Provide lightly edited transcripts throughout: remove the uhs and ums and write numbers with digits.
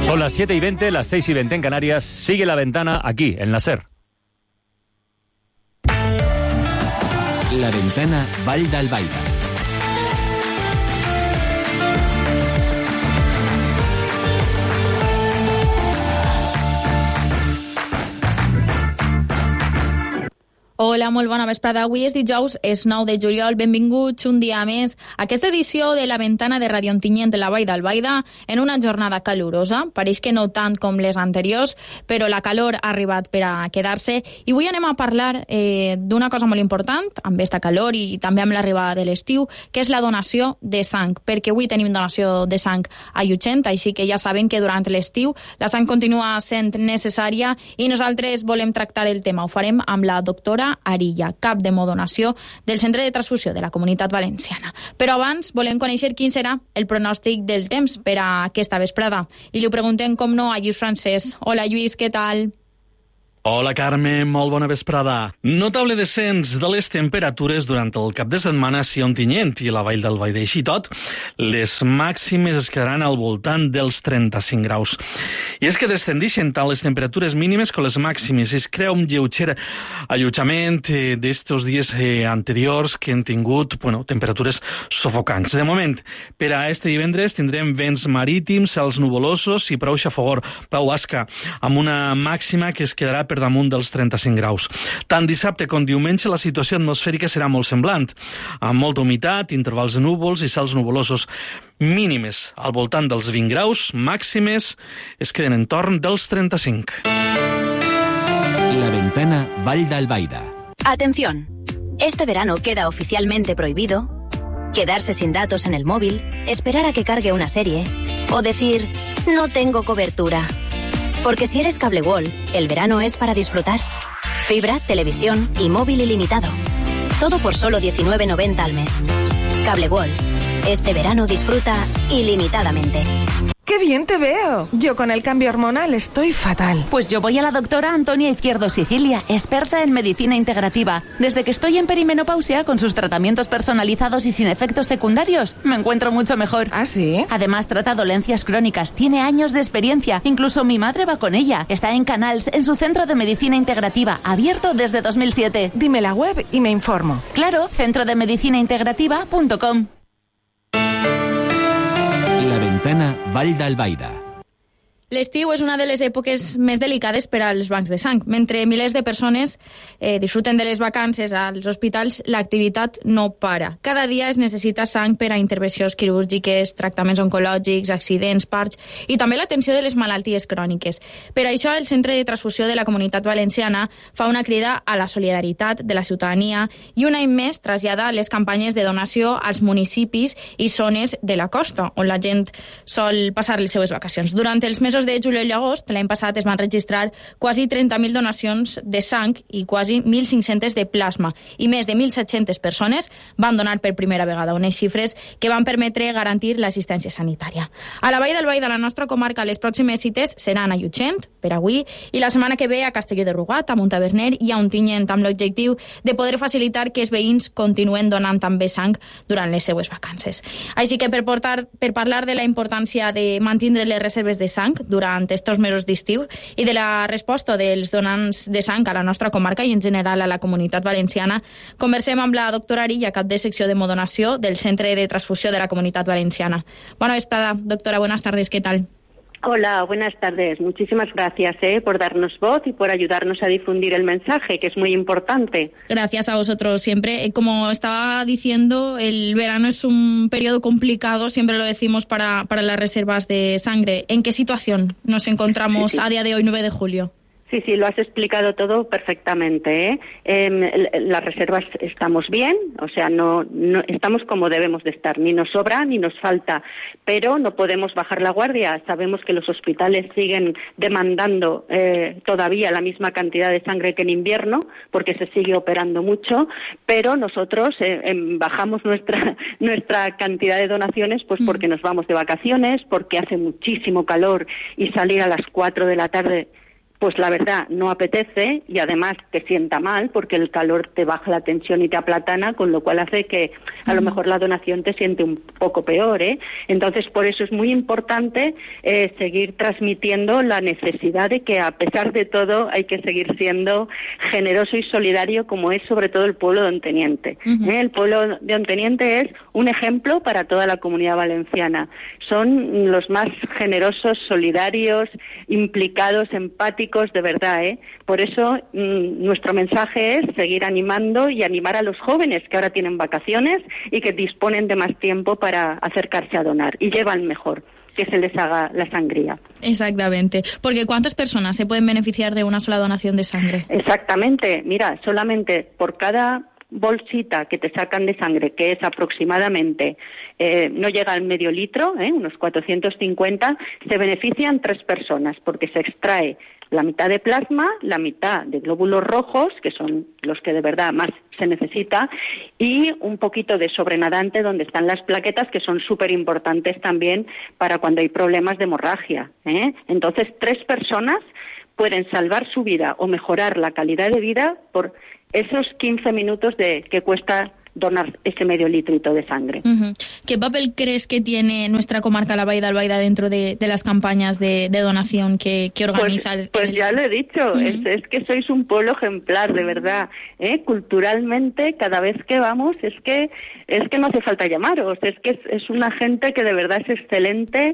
Son las 7:20, las 6:20 en Canarias. Sigue La Ventana aquí, en la SER. La Ventana Vall d'Albaida. Hola, molt bona vesprada. Avui és dijous, és 9 de juliol. Benvinguts un dia més a aquesta edició de La Ventana de Radio Ontinyent de la Vall d'Albaida en una jornada calurosa. Pareix que no tant com les anteriors, però la calor ha arribat per a quedar-se. I avui anem a parlar d'una cosa molt important, amb esta calor i també amb l'arribada de l'estiu, que és la donació de sang, perquè avui tenim donació de sang a Llutxent, així que ja saben que durant l'estiu la sang continua sent necessària i nosaltres volem tractar el tema. Ho farem amb la doctora Arilla, cap d'hemodonació del Centre de Transfusió de la Comunitat Valenciana. Però abans volem conèixer quin serà el pronòstic del temps per a aquesta vesprada. I li ho preguntem, com no, a Lluís Francesc. Hola, Lluís, què tal? Hola, Carme, molt bona vesprada. Notable descens de les temperatures durant el cap de setmana a Ontinyent i la Vall d'Albaida. Així tot, les màximes es quedaran al voltant dels 35 graus. I és que descendixen tant les temperatures mínimes com les màximes. Es crea un lleuger allotjament d'estos dies anteriors que han tingut temperatures sofocants. De moment, per a este divendres tindrem vents marítims, cels nuvolosos i prou xafogor, prou basca, amb una màxima que es quedarà per damunt dels 35 graus. Tant dissabte com diumenge la situació atmosfèrica serà molt semblant, amb molta humitat, intervals de núvols i cels nuvolosos. Mínimes al voltant dels 20 graus, màximes es queden entorn dels 35. La Ventana Vall d'Albaida. Atención, este verano queda oficialmente prohibido quedarse sin datos en el móvil, esperar a que cargue una serie o decir, no tengo cobertura. Porque si eres Cable World, el verano es para disfrutar. Fibra, televisión y móvil ilimitado. Todo por solo 19,90 al mes. Cable World. Este verano disfruta ilimitadamente. ¡Qué bien te veo! Yo con el cambio hormonal estoy fatal. Pues yo voy a la doctora Antonia Izquierdo Sicilia, experta en medicina integrativa. Desde que estoy en perimenopausia, con sus tratamientos personalizados y sin efectos secundarios, me encuentro mucho mejor. ¿Ah, sí? Además, trata dolencias crónicas, tiene años de experiencia. Incluso mi madre va con ella. Está en Canals, en su centro de medicina integrativa, abierto desde 2007. Dime la web y me informo. Claro, centrodemedicinaintegrativa.com. La Ventana Vall d'Albaida. L'estiu és una de les èpoques més delicades per als bancs de sang. Mentre milers de persones disfruten de les vacances als hospitals, l'activitat no para. Cada dia es necessita sang per a intervencions quirúrgiques, tractaments oncològics, accidents, parts i també l'atenció de les malalties cròniques. Per això, el Centre de Transfusió de la Comunitat Valenciana fa una crida a la solidaritat de la ciutadania i un any més trasllada les campanyes de donació als municipis i zones de la costa, on la gent sol passar les seues vacacions. Durant els mesos de juliol i agost, l'any passat es van registrar quasi 30.000 donacions de sang i quasi 1.500 de plasma, i més de 1.700 persones van donar per primera vegada, unes xifres que van permetre garantir l'assistència sanitària. A la Vall d'Albaida, la nostra comarca, les pròximes cites seran a Llutxent, per avui, i la setmana que ve a Castelló de Rugat, a Montaverner i a Ontinyent, amb l'objectiu de poder facilitar que els veïns continuen donant també sang durant les seues vacances. Així que per parlar de la importància de mantindre les reserves de sang durant estos mesos d'estiu i de la resposta dels donants de sang a la nostra comarca i en general a la comunitat valenciana, conversem amb la doctora Arilla, cap de secció d'hemodonació del Centre de Transfusió de la Comunitat Valenciana. Bona vesprada, doctora, buenas tardes, ¿qué tal? Hola, buenas tardes. Muchísimas gracias por darnos voz y por ayudarnos a difundir el mensaje, que es muy importante. Gracias a vosotros siempre. Como estaba diciendo, el verano es un periodo complicado, siempre lo decimos para las reservas de sangre. ¿En qué situación nos encontramos a día de hoy, 9 de julio? Sí, lo has explicado todo perfectamente. Las reservas estamos bien, o sea, no estamos como debemos de estar, ni nos sobra ni nos falta, pero no podemos bajar la guardia. Sabemos que los hospitales siguen demandando todavía la misma cantidad de sangre que en invierno, porque se sigue operando mucho, pero nosotros bajamos nuestra cantidad de donaciones pues porque nos vamos de vacaciones, porque hace muchísimo calor y salir a las 4 de la tarde pues la verdad no apetece y además te sienta mal porque el calor te baja la tensión y te aplatana, con lo cual hace que a lo mejor la donación te siente un poco peor, ¿eh? Entonces, por eso es muy importante seguir transmitiendo la necesidad de que, a pesar de todo, hay que seguir siendo generoso y solidario, como es sobre todo el pueblo de Onteniente. El pueblo de Onteniente es un ejemplo para toda la Comunidad Valenciana. Son los más generosos, solidarios, implicados, empáticos, de verdad, ¿eh? Por eso nuestro mensaje es seguir animando y animar a los jóvenes que ahora tienen vacaciones y que disponen de más tiempo para acercarse a donar y llevan mejor que se les haga la sangría. Exactamente, porque ¿cuántas personas se pueden beneficiar de una sola donación de sangre? Exactamente, mira, solamente por cada bolsita que te sacan de sangre, que es aproximadamente, no llega al medio litro, unos 450, se benefician 3 personas, porque se extrae la mitad de plasma, la mitad de glóbulos rojos, que son los que de verdad más se necesita, y un poquito de sobrenadante donde están las plaquetas, que son súper importantes también para cuando hay problemas de hemorragia, ¿eh? Entonces, 3 personas pueden salvar su vida o mejorar la calidad de vida por esos 15 minutos que cuesta donar ese medio litrito de sangre. ¿Qué papel crees que tiene nuestra comarca La Baida Albaida dentro de las campañas de donación que organiza? Pues ya lo he dicho, es que sois un pueblo ejemplar, de verdad. Culturalmente, cada vez que vamos, es que no hace falta llamaros, es que es una gente que de verdad es excelente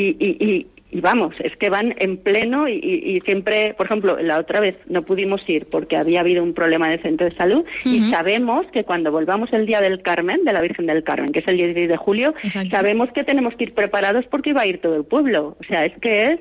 y vamos, es que van en pleno y siempre, por ejemplo, la otra vez no pudimos ir porque había habido un problema en el centro de salud y sabemos que cuando volvamos el Día del Carmen, de la Virgen del Carmen, que es el 16 de julio, sabemos que tenemos que ir preparados porque iba a ir todo el pueblo. O sea, es que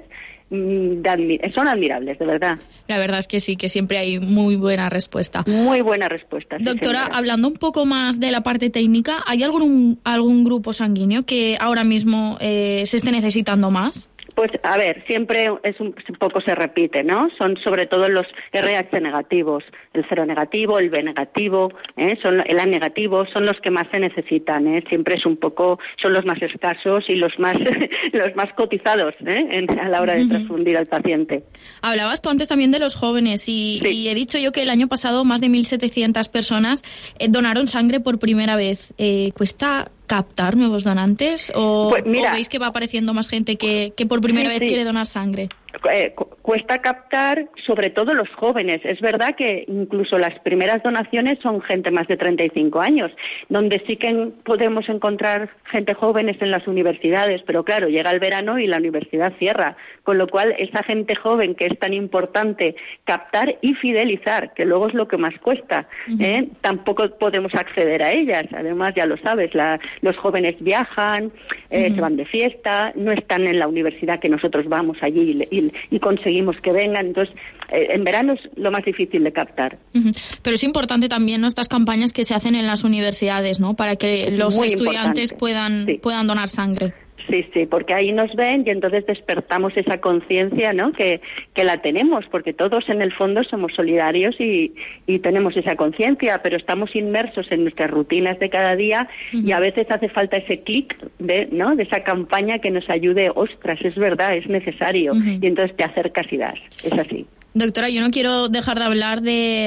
son admirables, de verdad. La verdad es que sí, que siempre hay muy buena respuesta. Muy buena respuesta. Sí, doctora, señora. Hablando un poco más de la parte técnica, ¿hay algún grupo sanguíneo que ahora mismo se esté necesitando más? Pues, a ver, siempre un poco se repite, ¿no? Son sobre todo los RH negativos, el cero negativo, el B negativo, el A negativo, son los que más se necesitan, Siempre es un poco, son los más escasos y los más cotizados, a la hora de transfundir al paciente. Hablabas tú antes también de los jóvenes y he dicho yo que el año pasado más de 1.700 personas donaron sangre por primera vez. ¿Cuesta captar nuevos donantes o veis que va apareciendo más gente que por primera vez quiere donar sangre? Cuesta captar, sobre todo los jóvenes. Es verdad que incluso las primeras donaciones son gente más de 35 años, donde sí que podemos encontrar gente jóvenes en las universidades, pero claro, llega el verano y la universidad cierra, con lo cual esa gente joven que es tan importante captar y fidelizar, que luego es lo que más cuesta, tampoco podemos acceder a ellas. Además, ya lo sabes, los jóvenes viajan, se van de fiesta, no están en la universidad que nosotros vamos allí y conseguimos que vengan. Entonces, en verano es lo más difícil de captar. Pero es importante también estas campañas que se hacen en las universidades, ¿no? Para que los estudiantes puedan donar sangre. Sí, porque ahí nos ven y entonces despertamos esa conciencia, ¿no? Que la tenemos, porque todos en el fondo somos solidarios y tenemos esa conciencia, pero estamos inmersos en nuestras rutinas de cada día y a veces hace falta ese clic de esa campaña que nos ayude. Ostras, es verdad, es necesario, y entonces te acercas y das. Es así. Doctora, yo no quiero dejar de hablar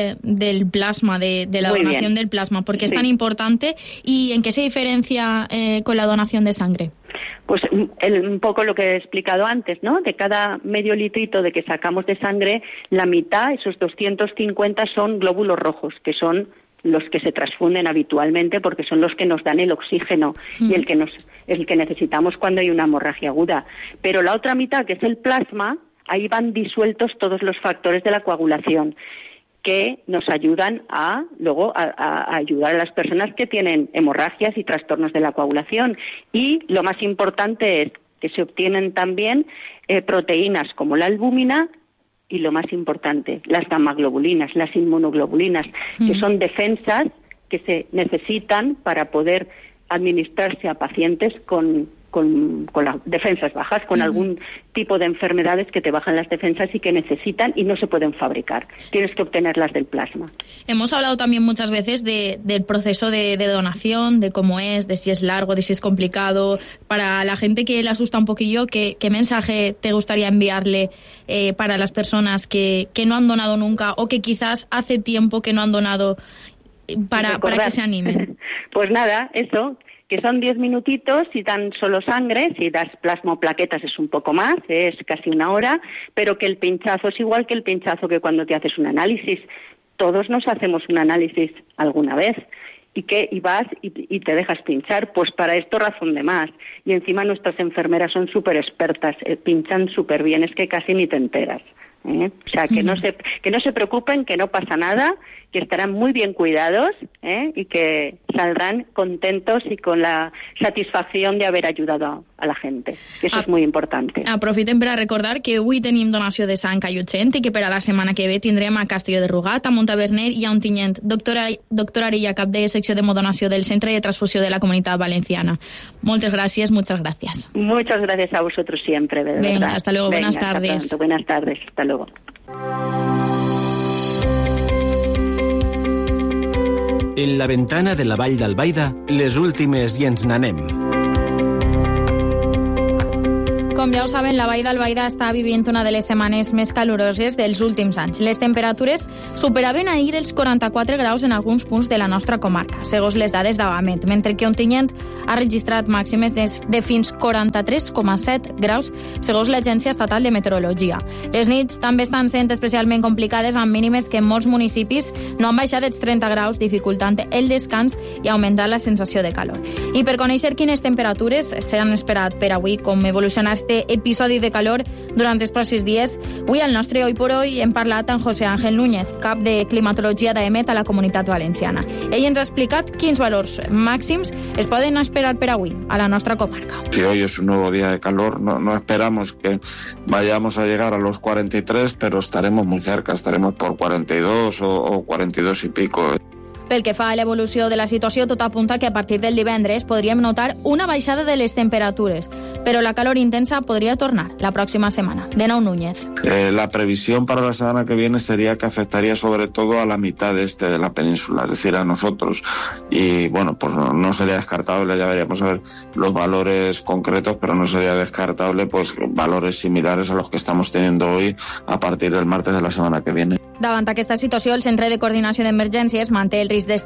del plasma, de la donación del plasma, porque es tan importante. ¿Y en qué se diferencia con la donación de sangre? Pues un poco lo que he explicado antes, ¿no? De cada medio litrito de que sacamos de sangre, la mitad, esos 250, son glóbulos rojos, que son los que se transfunden habitualmente porque son los que nos dan el oxígeno y el que necesitamos cuando hay una hemorragia aguda. Pero la otra mitad, que es el plasma, ahí van disueltos todos los factores de la coagulación que nos ayudan a ayudar a las personas que tienen hemorragias y trastornos de la coagulación. Y lo más importante es que se obtienen también proteínas como la albúmina y, lo más importante, las gamaglobulinas, las inmunoglobulinas, que son defensas que se necesitan para poder administrarse a pacientes con las defensas bajas, con algún tipo de enfermedades que te bajan las defensas y que necesitan y no se pueden fabricar. Tienes que obtenerlas del plasma. Hemos hablado también muchas veces del proceso de donación, de cómo es, de si es largo, de si es complicado. Para la gente que le asusta un poquillo, ¿qué mensaje te gustaría enviarle para las personas que no han donado nunca o que quizás hace tiempo que no han donado para que se animen? Pues nada, eso, que son 10 minutitos y dan solo sangre. Si das plasmoplaquetas es un poco más, es casi una hora, pero que el pinchazo es igual que el pinchazo que cuando te haces un análisis. Todos nos hacemos un análisis alguna vez y vas y te dejas pinchar. Pues para esto razón de más. Y encima nuestras enfermeras son súper expertas, pinchan súper bien, es que casi ni te enteras. O sea, que no se preocupen, que no pasa nada, que estarán muy bien cuidados y que saldrán contentos y con la satisfacción de haver ayudado a la gente. I això és molt important. Aprofitem per a recordar que avui tenim donació de sang a Llutxent i que per a la setmana que ve tindrem a Castelló de Rugat, a Montaverner i a Ontinyent. Doctora Arilla, cap de secció d'hemodonació del Centre de Transfusió de la Comunitat Valenciana. Moltes gràcies, muchas gracias. Muchas gracias a vosotros siempre, de verdad. Venga, hasta luego, buenas tardes. Hasta pronto, buenas tardes, hasta luego. En la ventana de la Vall d'Albaida, les últimes i ens n'anem. Com ja ho saben, la Vall d'Albaida està vivint una de les setmanes més caloroses dels últims anys. Les temperatures superaven ahir els 44 graus en alguns punts de la nostra comarca, segons les dades d'Avamet, mentre que Ontinyent ha registrat màximes de fins 43,7 graus, segons l'Agència Estatal de Meteorologia. Les nits també estan sent especialment complicades, amb mínimes que en molts municipis no han baixat dels 30 graus, dificultant el descans i augmentant la sensació de calor. I per conèixer quines temperatures s'han esperat per avui, com evolucionar este episodi de calor durant els pròxims dies, avui al nostre Hoy por Hoy hem parlat amb José Ángel Núñez, cap de climatologia d'Aemet a la Comunitat Valenciana. Ell ens ha explicat quins valors màxims es poden esperar per avui a la nostra comarca. Si hoy es un nuevo día de calor, no esperamos que vayamos a llegar a los 43, pero estaremos muy cerca, estaremos por 42 o 42 y pico. Pel que fa a l'evolució de la situació, tot apunta que a partir del divendres podríem notar una baixada de les temperatures, però la calor intensa podria tornar la pròxima setmana. De nou, Núñez. La previsión para la semana que viene sería que afectaría sobre todo a la mitad de la península, es decir, a nosotros. Y bueno, pues no sería descartable, ya veríamos a ver los valores concretos, pero no sería descartable pues valores similares a los que estamos teniendo hoy a partir del martes de la semana que viene. Davant aquesta situació, el Centre de Coordinació d'Emergències manté el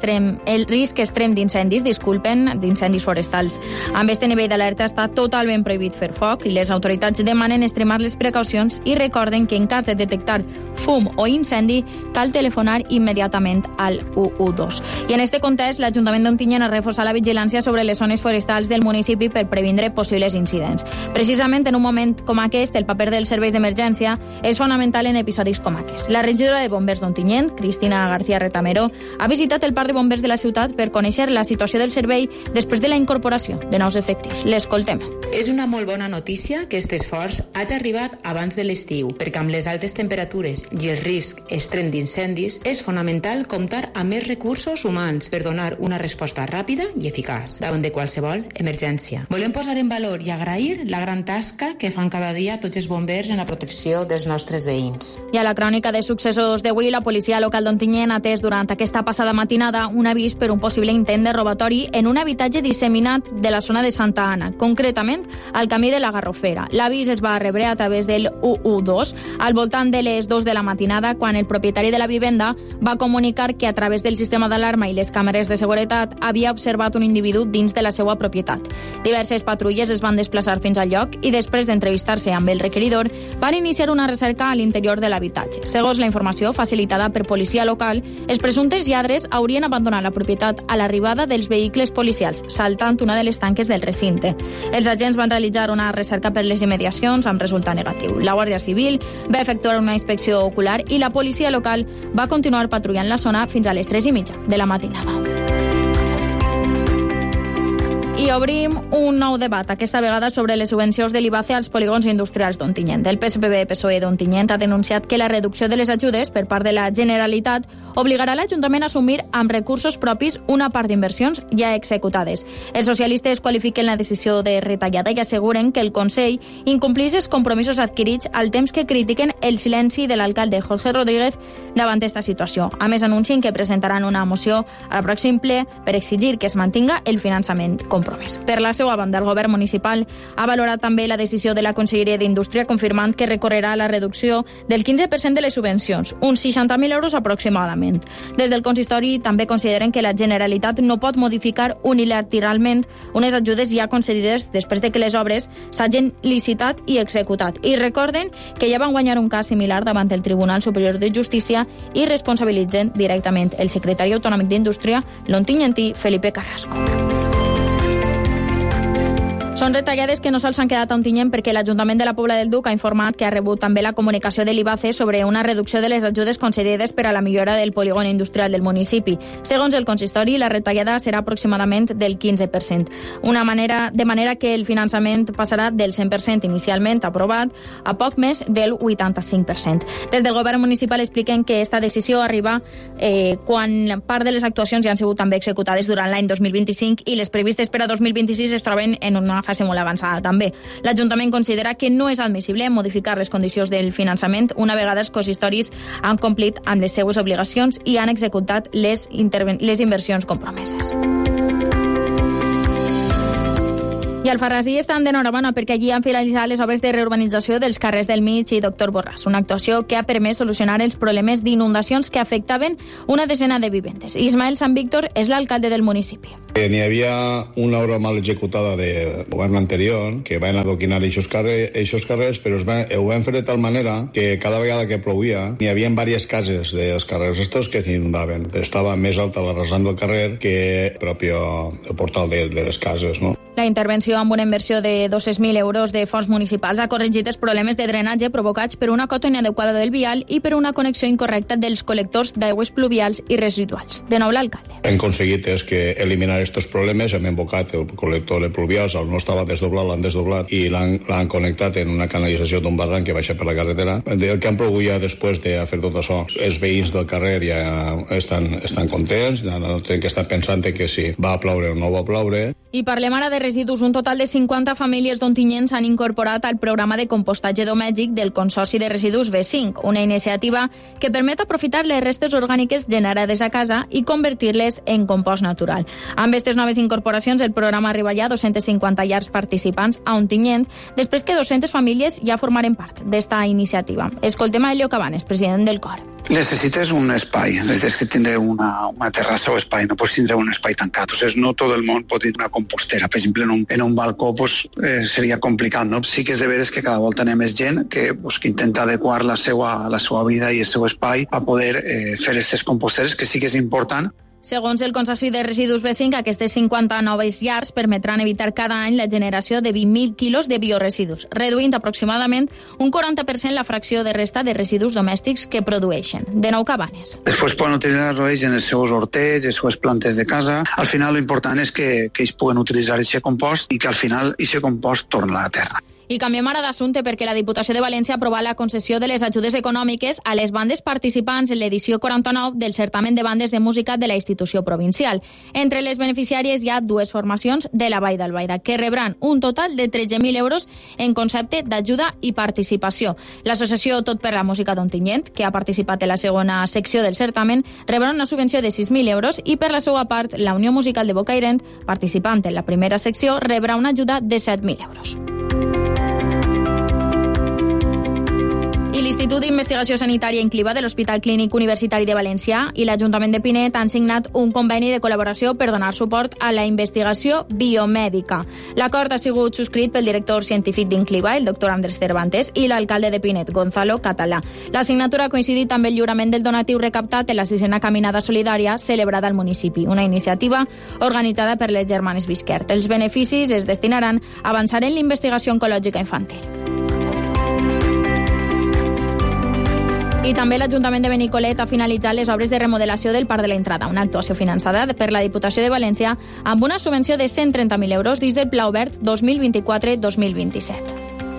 risc extrem d'incendis forestals. Amb este nivell d'alerta està totalment prohibit fer foc i les autoritats demanen extremar les precaucions i recorden que en cas de detectar fum o incendi cal telefonar immediatament al 112. I en este context, l'Ajuntament d'Ontinyent ha reforçat la vigilància sobre les zones forestals del municipi per previndre possibles incidents. Precisament en un moment com aquest, el paper dels serveis d'emergència és fonamental en episodis com aquest. La regidora de Bombers d'Ontinyent, Cristina García Retamero, ha visitat el parc de bombers de la ciutat per conèixer la situació del servei després de la incorporació de nous efectius. L'escoltem. És una molt bona notícia que aquest esforç hagi arribat abans de l'estiu, perquè amb les altes temperatures i el risc extrem d'incendis és fonamental comptar amb més recursos humans per donar una resposta ràpida i eficaç davant de qualsevol emergència. Volem posar en valor i agrair la gran tasca que fan cada dia tots els bombers en la protecció dels nostres veïns. I a la crònica de successos d'avui, la policia local d'Ontinyent ha atès durant aquesta passada matinada un avís per un possible intent de robatori en un habitatge disseminat de la zona de Santa Anna, concretament al camí de la Garrofera. L'avís es va rebre a través del 112 al voltant de les 2 de la matinada, quan el propietari de la vivenda va comunicar que a través del sistema d'alarma i les càmeres de seguretat havia observat un individu dins de la seva propietat. Diverses patrulles es van desplaçar fins al lloc i després d'entrevistar-se amb el requeridor van iniciar una recerca a l'interior de l'habitatge. Segons la informació facilitada per policia local, els presumptes lladres haurien abandonat la propietat a l'arribada dels vehicles policials, saltant una de les tanques del recinte. Els agents van realitzar una recerca per les immediacions amb resultat negatiu. La Guàrdia Civil va efectuar una inspecció ocular i la policia local va continuar patrullant la zona fins a les 3:30 de la matinada. I obrim un nou debat, aquesta vegada sobre les subvencions de l'IBACE als polígons industrials d'Ontinyent. El PSPB-PSOE d'Ontinyent ha denunciat que la reducció de les ajudes per part de la Generalitat obligarà l'Ajuntament a assumir amb recursos propis una part d'inversions ja executades. Els socialistes qualifiquen la decisió de retallada i asseguren que el Consell incompleix els compromisos adquirits al temps que critiquen el silenci de l'alcalde Jorge Rodríguez davant aquesta situació. A més, anuncien que presentaran una moció al pròxim ple per exigir que es mantinga el finançament compromès. Per la seva banda, el govern municipal ha valorat també la decisió de la Conselleria d'Indústria, confirmant que recorrerà la reducció del 15% de les subvencions, uns 60.000 euros aproximadament. Des del consistori també consideren que la Generalitat no pot modificar unilateralment unes ajudes ja concedides després de que les obres s'hagin licitat i executat. I recorden que ja van guanyar un cas similar davant el Tribunal Superior de Justícia i responsabilitzen directament el secretari autonòmic d'Indústria, l'ontinyentí Felipe Carrasco. Són retallades que no sols han quedat a Ontinyent perquè l'Ajuntament de la Pobla del Duc ha informat que ha rebut també la comunicació de l'IBACE sobre una reducció de les ajudes concedides per a la millora del polígon industrial del municipi. Segons el consistori, la retallada serà aproximadament del 15%, de manera que el finançament passarà del 100% inicialment aprovat a poc més del 85%. Des del govern municipal expliquen que aquesta decisió arriba quan part de les actuacions ja han sigut també executades durant l'any 2025 i les previstes per a 2026 es troben en una fase molt avançada també. L'Ajuntament considera que no és admissible modificar les condicions del finançament una vegada els consistoris han complit amb les seues obligacions i han executat les inversions compromeses. I Alfarrasí estan d'enhorabona perquè allí han finalitzat les obres de reurbanització dels carrers del Mig i Doctor Borràs, una actuació que ha permès solucionar els problemes d'inundacions que afectaven una desena de vivendes. Ismael Sant Víctor és l'alcalde del municipi. N'hi havia una obra mal executada del govern anterior que van adoquinar aquests carrers, però ho van fer de tal manera que cada vegada que plovia n'hi havia diverses cases dels carrers estos que s'inundaven. Estava més alta la rasant del carrer que el propi portal de les cases, no? La intervenció amb una inversió de 200.000 euros de fons municipals ha corregit els problemes de drenatge provocats per una cota inadequada del vial i per una connexió incorrecta dels col·lectors d'aigües pluvials i residuals. De nou, l'alcalde. Hem aconseguit que eliminar aquests problemes, hem invocat el col·lector de pluvials, on no estava desdoblat, l'han desdoblat i l'han connectat en una canalització d'un barranc que baixa per la carretera. El que han plogut ja després de fer tot això, els veïns del carrer ja estan contents, no tenen que estar pensant que si va ploure o no va ploure. I parlem ara de residus. Un total de 50 famílies d'Ontinyent s'han incorporat al programa de compostatge domèstic del Consorci de Residus B5, una iniciativa que permet aprofitar les restes orgàniques generades a casa i convertir-les en compost natural. Amb aquestes noves incorporacions, el programa arriba ja a 250 llars participants a Ontinyent, després que 200 famílies ja formaren part d'esta iniciativa. Escoltem a Elio Cabanes, president del COR. Necessites un espai, necessites tindre una terrassa o espai, no pots tindre un espai tancat. O sigui, no tot el món pot tindre una compostera. Per exemple, en un balcó seria complicat, no? Sí que és de veres que cada volta n'hi ha més gent que intenta adequar la seva vida i el seu espai a poder fer aquestes composteres, que sí que és important. Segons el Consorci de Residus B5, aquestes 50 noves llars permetran evitar cada any la generació de 20.000 quilos de bioresidus, reduint aproximadament un 40% la fracció de resta de residus domèstics que produeixen. De nou, Cabanes. Després poden utilitzar-ho ells en els seus hortells, les seves plantes de casa. Al final, l'important és que ells puguen utilitzar aquest compost i que al final aquest compost torna a la terra. I canviem ara d'assumpte perquè la Diputació de València ha aprovat la concessió de les ajudes econòmiques a les bandes participants en l'edició 49 del certamen de bandes de música de la institució provincial. Entre les beneficiàries hi ha dues formacions de la Vall d'Albaida, que rebran un total de 13.000 euros en concepte d'ajuda i participació. L'associació Tot per la Música d'Ontinyent, que ha participat en la segona secció del certamen, rebrà una subvenció de 6.000 euros i per la seva part, la Unió Musical de Bocairent, participant en la primera secció, rebrà una ajuda de 7.000 euros. I l'Institut d'Investigació Sanitària Incliva de l'Hospital Clínic Universitari de València i l'Ajuntament de Pinet han signat un conveni de col·laboració per donar suport a la investigació biomèdica. L'acord ha sigut subscrit pel director científic d'Incliva, el doctor Andrés Cervantes, i l'alcalde de Pinet, Gonzalo Català. La signatura ha coincidit amb el lliurament del donatiu recaptat en la 6a Caminada Solidària celebrada al municipi, una iniciativa organitzada per les germanes Bisquert. Els beneficis es destinaran a avançar en la investigació oncològica infantil. I també l'Ajuntament de Benicolet ha finalitzat les obres de remodelació del Parc de l'Entrada, una actuació finançada per la Diputació de València amb una subvenció de 130.000 euros dins del Pla Obert 2024-2027.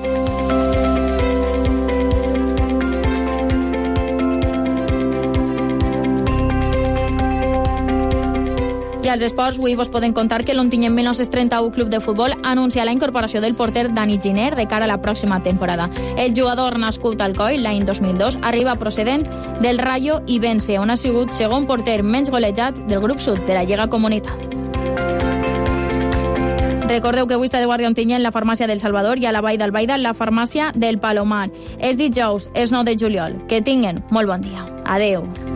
I als esports, avui vos podem contar que l'Ontinyent 1931 Club de Futbol anuncia la incorporació del porter Dani Giner de cara a la pròxima temporada. El jugador nascut al Coi l'any 2002 arriba procedent del Rayo Ibense, on ha sigut segon porter menys golejat del grup sud de la Lliga Comunitat. Recordeu que avui està de guàrdia Ontinyent la farmàcia del Salvador i a la Vall d'Albaida la farmàcia del Palomar. És dijous, és 9 de juliol. Que tinguen molt bon dia. Adeu.